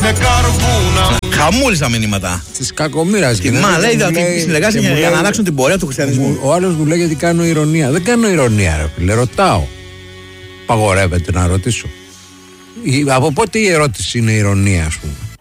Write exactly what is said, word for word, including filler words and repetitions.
με καρβούνα. Χαμούλης τα μηνύματα. Της κακομοίρας. Η μα λέει ότι συνεργάζεται για, για να αλλάξουν την πορεία του χριστιανισμού. Ο άλλος μου λέει ότι κάνω ηρωνία. Δεν κάνω ηρωνία, ρε φίλε. Ρωτάω. Παγορεύεται να ρωτήσω. Από πότε η ερώτηση είναι ηρωνία, ας πούμε?